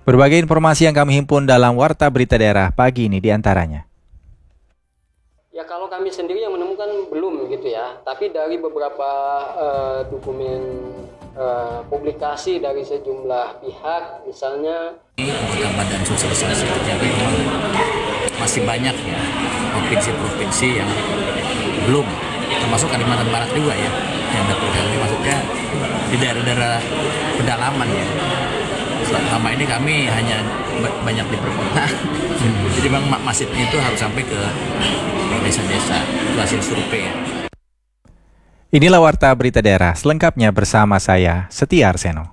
Berbagai informasi yang kami himpun dalam Warta Berita Daerah pagi ini diantaranya. Ya kalau kami sendiri yang menemukan belum gitu ya, tapi dari beberapa dokumen publikasi dari sejumlah pihak, misalnya anggota Badan Sosialisasi Kerja memang masih banyak ya provinsi-provinsi yang belum, termasuk Kalimantan Barat juga ya, yang terkendali maksudnya di daerah-daerah pedalaman ya. Selama ini kami hanya banyak di perkotaan, jadi memang masifnya itu harus sampai ke desa-desa, itu hasil survei ya. Inilah Warta Berita Daerah, selengkapnya bersama saya, Setia Arseno.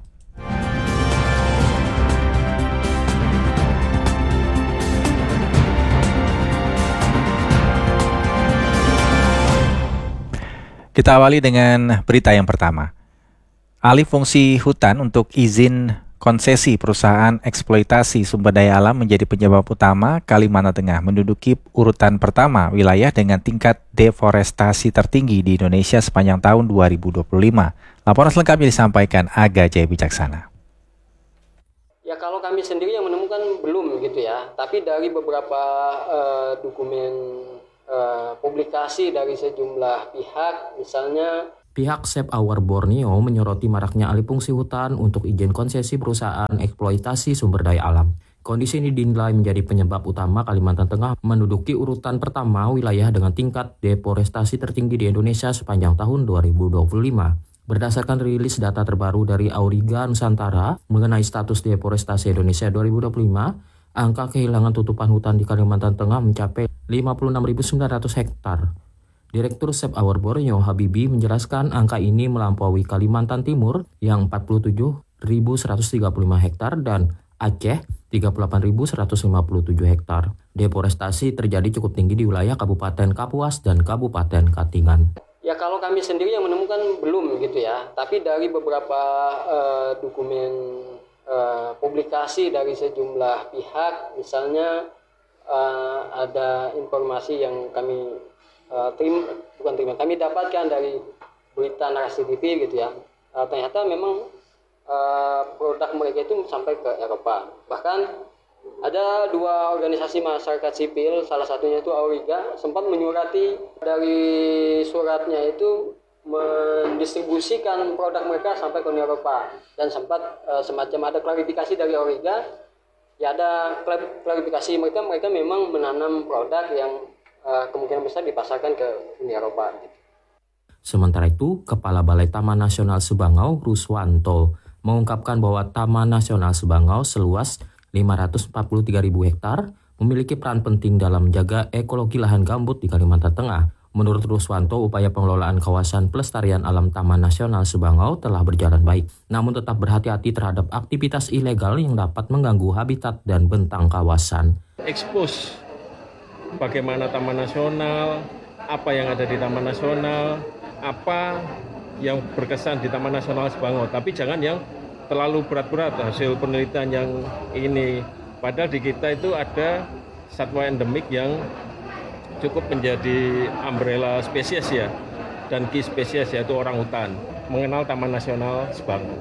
Kita awali dengan berita yang pertama. Alih fungsi hutan untuk izin konsesi perusahaan eksploitasi sumber daya alam menjadi penyebab utama Kalimantan Tengah menduduki urutan pertama wilayah dengan tingkat deforestasi tertinggi di Indonesia sepanjang tahun 2025. Laporan selengkapnya disampaikan Aga Jaya Bijaksana. ya kalau kami sendiri yang menemukan belum gitu ya, tapi dari beberapa dokumen publikasi dari sejumlah pihak, misalnya pihak Save Our Borneo menyoroti maraknya alih fungsi hutan untuk izin konsesi perusahaan eksploitasi sumber daya alam. Kondisi ini dinilai menjadi penyebab utama Kalimantan Tengah menduduki urutan pertama wilayah dengan tingkat deforestasi tertinggi di Indonesia sepanjang tahun 2025. Berdasarkan rilis data terbaru dari Auriga Nusantara mengenai status deforestasi Indonesia 2025, angka kehilangan tutupan hutan di Kalimantan Tengah mencapai 56.900 hektar. Direktur Save Our Borneo Habibi menjelaskan angka ini melampaui Kalimantan Timur yang 47.135 hektar dan Aceh 38.157 hektar. Deforestasi terjadi cukup tinggi di wilayah Kabupaten Kapuas dan Kabupaten Katingan. ya kalau kami sendiri yang menemukan belum gitu ya, tapi dari beberapa dokumen publikasi dari sejumlah pihak, misalnya ada informasi yang kami kami dapatkan dari berita Narasi TV gitu ya. Ternyata memang produk mereka itu sampai ke Eropa. Bahkan ada dua organisasi masyarakat sipil, salah satunya itu Auriga, sempat menyurati, dari suratnya itu mendistribusikan produk mereka sampai ke Uni Eropa, dan sempat semacam ada klarifikasi dari Auriga. Ya ada klarifikasi mereka memang menanam produk yang kemungkinan besar dipasarkan ke Uni Eropa. Sementara itu, Kepala Balai Taman Nasional Subangau, Ruswanto, mengungkapkan bahwa Taman Nasional Subangau seluas 543.000 hektar memiliki peran penting dalam menjaga ekologi lahan gambut di Kalimantan Tengah. Menurut Ruswanto, upaya pengelolaan kawasan pelestarian alam Taman Nasional Subangau telah berjalan baik, namun tetap berhati-hati terhadap aktivitas ilegal yang dapat mengganggu habitat dan bentang kawasan. Expose bagaimana Taman Nasional, apa yang ada di Taman Nasional, apa yang berkesan di Taman Nasional Subangau. Tapi jangan yang terlalu berat-berat hasil penelitian yang ini. Padahal di kita itu ada satwa endemik yang cukup menjadi umbrella spesies ya, dan key spesies yaitu orangutan. Mengenal Taman Nasional Subangau.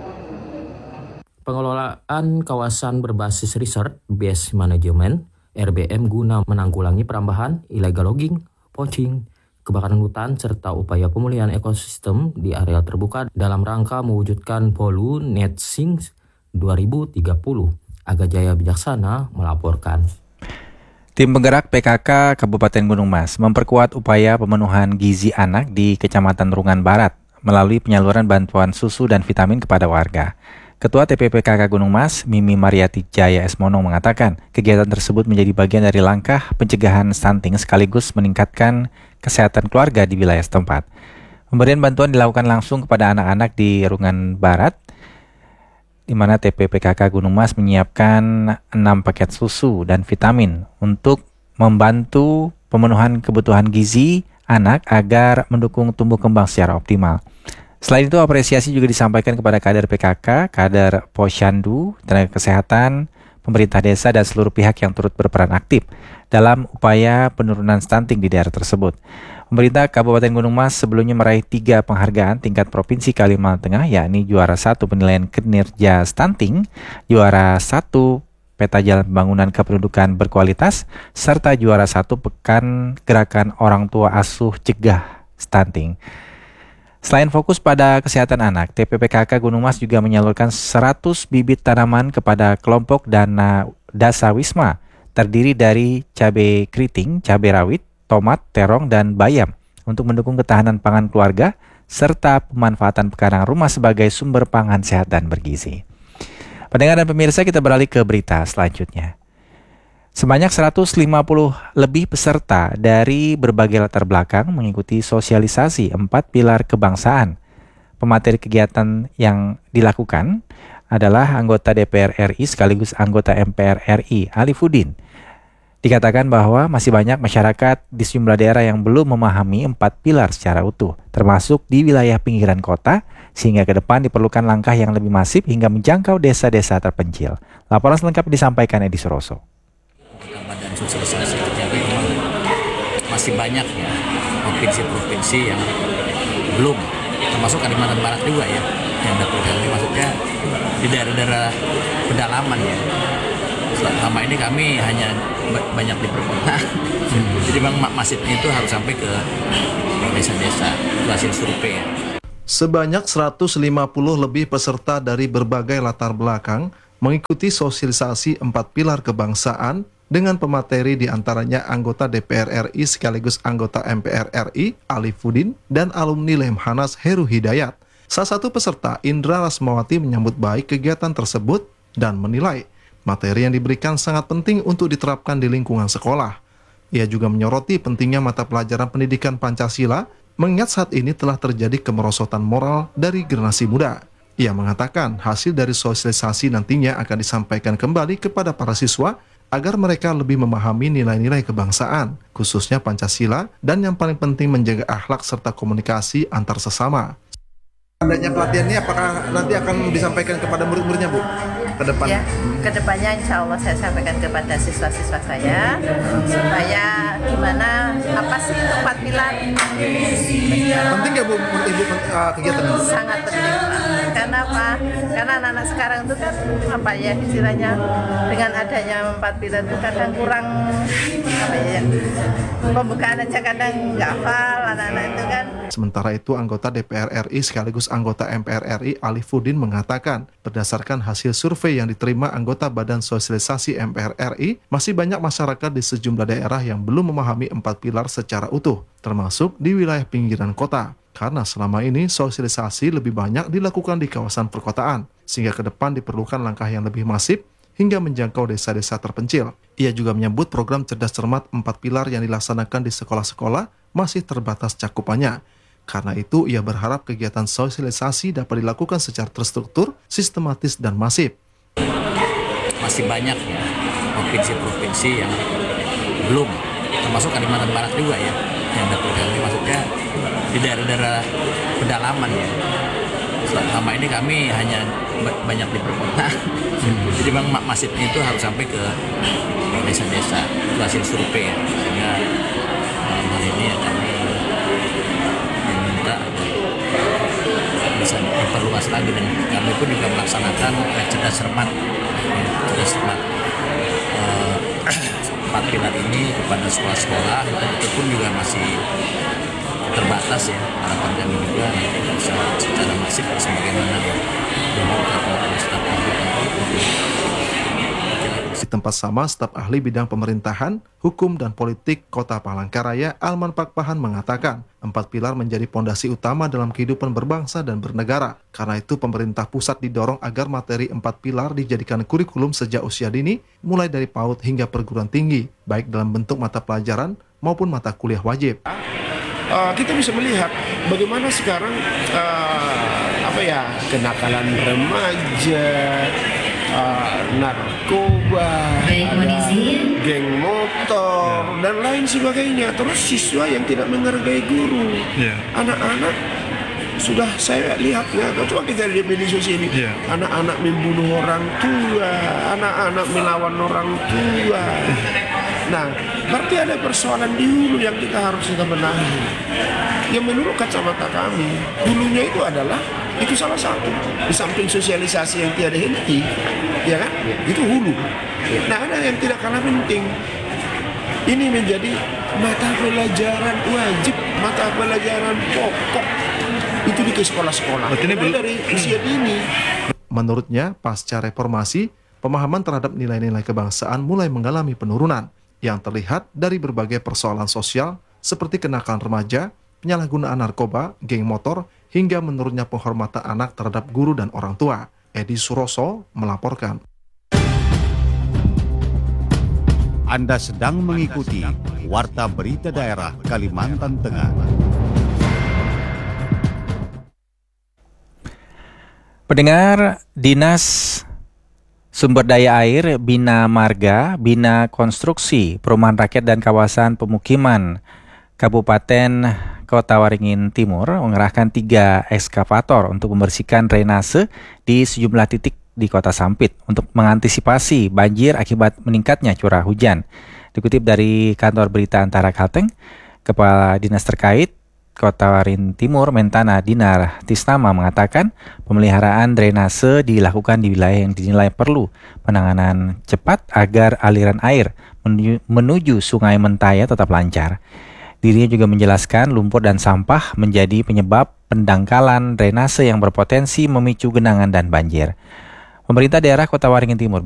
Pengelolaan kawasan berbasis research based management RBM guna menanggulangi perambahan, illegal logging, poaching, kebakaran hutan, serta upaya pemulihan ekosistem di area terbuka dalam rangka mewujudkan Polu Net Sink 2030. Aga Jaya Bijaksana melaporkan. Tim penggerak PKK Kabupaten Gunung Mas memperkuat upaya pemenuhan gizi anak di Kecamatan Rungan Barat melalui penyaluran bantuan susu dan vitamin kepada warga. Ketua TPPKK Gunung Mas, Mimi Mariati Jaya Esmonong mengatakan, kegiatan tersebut menjadi bagian dari langkah pencegahan stunting sekaligus meningkatkan kesehatan keluarga di wilayah setempat. Pemberian bantuan dilakukan langsung kepada anak-anak di Rungan Barat, di mana TPPKK Gunung Mas menyiapkan 6 paket susu dan vitamin untuk membantu pemenuhan kebutuhan gizi anak agar mendukung tumbuh kembang secara optimal. Selain itu, apresiasi juga disampaikan kepada kader PKK, kader Posyandu, tenaga kesehatan, pemerintah desa, dan seluruh pihak yang turut berperan aktif dalam upaya penurunan stunting di daerah tersebut. Pemerintah Kabupaten Gunung Mas sebelumnya meraih 3 penghargaan tingkat Provinsi Kalimantan Tengah, yakni juara 1 penilaian kinerja stunting, juara 1 peta jalan pembangunan kependudukan berkualitas, serta juara 1 Pekan Gerakan Orang Tua Asuh Cegah Stunting. Selain fokus pada kesehatan anak, TPPKK Gunung Mas juga menyalurkan 100 bibit tanaman kepada kelompok Dana Dasa Wisma, terdiri dari cabai keriting, cabai rawit, tomat, terong, dan bayam untuk mendukung ketahanan pangan keluarga serta pemanfaatan pekarangan rumah sebagai sumber pangan sehat dan bergizi. Pendengar dan pemirsa, kita beralih ke berita selanjutnya. Sebanyak 150 lebih peserta dari berbagai latar belakang mengikuti sosialisasi 4 pilar kebangsaan. Pemateri kegiatan yang dilakukan adalah anggota DPR RI sekaligus anggota MPR RI, Alifuddin. Dikatakan bahwa masih banyak masyarakat di sejumlah daerah yang belum memahami 4 pilar secara utuh, termasuk di wilayah pinggiran kota, sehingga ke depan diperlukan langkah yang lebih masif hingga menjangkau desa-desa terpencil. Laporan selengkap disampaikan Edi Suroso. Dan sosialisasi terjadi memang masih banyak ya provinsi-provinsi yang belum, termasuk Kalimantan Barat juga ya, yang terganggu, maksudnya di daerah-daerah pedalaman ya. Selama ini kami hanya banyak di perkota, jadi memang masifnya itu harus sampai ke desa-desa, itu hasil survei ya. Sebanyak 150 lebih peserta dari berbagai latar belakang mengikuti sosialisasi 4 pilar kebangsaan dengan pemateri diantaranya anggota DPR RI sekaligus anggota MPR RI, Alifuddin, dan alumni Lemhanas Heru Hidayat. Salah satu peserta, Indra Rasmawati, menyambut baik kegiatan tersebut dan menilai materi yang diberikan sangat penting untuk diterapkan di lingkungan sekolah. Ia juga menyoroti pentingnya mata pelajaran pendidikan Pancasila, mengingat saat ini telah terjadi kemerosotan moral dari generasi muda. Ia mengatakan hasil dari sosialisasi nantinya akan disampaikan kembali kepada para siswa agar mereka lebih memahami nilai-nilai kebangsaan, khususnya Pancasila, dan yang paling penting menjaga akhlak serta komunikasi antar sesama. Adanya pelatihan ini apakah nanti akan disampaikan kepada murid-muridnya, Bu? Ke depan? Ya, ke depannya insya Allah saya sampaikan kepada siswa-siswa saya supaya gimana, apa sih itu 4 pilar. Penting nggak Bu, Ibu, kegiatan ini? Sangat penting, Pak. Karena apa? Karena anak-anak sekarang itu kan apa ya istilahnya, dengan adanya 4 pilar itu kadang kurang apa ya, pembukaan aja kadang nggak hafal anak-anak itu kan. Sementara itu, anggota DPR RI sekaligus anggota MPR RI, Alifuddin, mengatakan berdasarkan hasil survei yang diterima anggota Badan Sosialisasi MPR RI, masih banyak masyarakat di sejumlah daerah yang belum memahami 4 pilar secara utuh, termasuk di wilayah pinggiran kota. Karena selama ini sosialisasi lebih banyak dilakukan di kawasan perkotaan, sehingga ke depan diperlukan langkah yang lebih masif hingga menjangkau desa-desa terpencil. Ia juga menyebut program Cerdas Cermat 4 pilar yang dilaksanakan di sekolah-sekolah masih terbatas cakupannya. Karena itu, ia berharap kegiatan sosialisasi dapat dilakukan secara terstruktur, sistematis, dan masif. Masih banyak ya provinsi-provinsi yang belum, termasuk Kalimantan Barat juga ya, yang terganggu, maksudnya di daerah-daerah pedalaman ya. Selama ini kami hanya banyak di perkota, jadi memang masifnya itu harus sampai ke desa-desa, itu hasil survei ya. Sehingga hal ini kami minta bisa diperluas lagi, dan kami pun juga melaksanakan Cerdas Cermat, Cerdas Cermat 4 pilar ini kepada sekolah-sekolah, itu pun juga masih terbatas ya. Harapan kami juga nanti bisa secara masif sebagaimana Di tempat sama, staf ahli bidang pemerintahan, hukum, dan politik Kota Palangkaraya, Alman Pakpahan, mengatakan 4 pilar menjadi pondasi utama dalam kehidupan berbangsa dan bernegara. Karena itu, pemerintah pusat didorong agar materi 4 pilar dijadikan kurikulum sejak usia dini, mulai dari PAUD hingga perguruan tinggi, baik dalam bentuk mata pelajaran maupun mata kuliah wajib. Kita bisa melihat bagaimana sekarang kenakalan remaja, narkoba, geng motor, dan lain sebagainya. Terus siswa yang tidak menghargai guru, anak-anak sudah saya lihat ya, coba kita lihat media sosial ini, anak-anak membunuh orang tua, anak-anak melawan orang tua. Nah, berarti ada persoalan di hulu yang kita harus kita benahi. Yang menurut kacamata kami, hulunya itu adalah itu salah satu di samping sosialisasi yang tiada henti, ya kan? Itu hulu. Nah, ada yang tidak kalah penting. Ini menjadi mata pelajaran wajib, mata pelajaran pokok itu di sekolah-sekolah. Dari usia dini. Menurutnya, pasca reformasi, pemahaman terhadap nilai-nilai kebangsaan mulai mengalami penurunan yang terlihat dari berbagai persoalan sosial seperti kenakalan remaja, penyalahgunaan narkoba, geng motor, hingga menurunnya penghormatan anak terhadap guru dan orang tua. Edi Suroso melaporkan. Anda sedang mengikuti Warta Berita Daerah Kalimantan Tengah. Pendengar, Dinas Sumber Daya Air, Bina Marga, Bina Konstruksi, Perumahan Rakyat dan Kawasan Pemukiman Kabupaten Kota Waringin Timur mengerahkan 3 ekskavator untuk membersihkan drainase di sejumlah titik di Kota Sampit untuk mengantisipasi banjir akibat meningkatnya curah hujan. Dikutip dari kantor berita Antara Kalteng, Kepala Dinas terkait Kota Waringin Timur Mentana Dinar Tisnama mengatakan pemeliharaan drainase dilakukan di wilayah yang dinilai perlu penanganan cepat agar aliran air menuju Sungai Mentaya tetap lancar. Dirinya juga menjelaskan lumpur dan sampah menjadi penyebab pendangkalan drainase yang berpotensi memicu genangan dan banjir. Pemerintah daerah Kota Waringin Timur